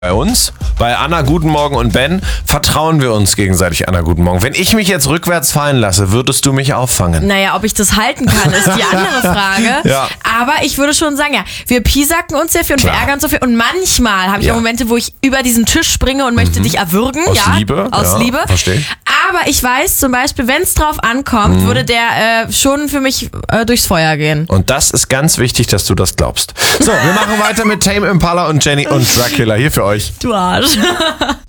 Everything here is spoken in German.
Bei uns, bei Anna Guten Morgen und Ben, vertrauen wir uns gegenseitig, Anna Guten Morgen. Wenn ich mich jetzt rückwärts fallen lasse, würdest du mich auffangen? Naja, ob ich das halten kann, ist die andere Frage. Ja. Aber ich würde schon sagen, ja, wir piesacken uns sehr viel und wir ärgern uns so viel. Und manchmal habe ich auch Momente, wo ich über diesen Tisch springe und möchte dich erwürgen. Aus Liebe. Aus Liebe. Verstehe. Aber ich weiß zum Beispiel, wenn es drauf ankommt, würde der schon für mich durchs Feuer gehen. Und das ist ganz wichtig, dass du das glaubst. So, wir machen weiter mit Tame Impala und Jenny und Dracula hier für euch. Du Arsch.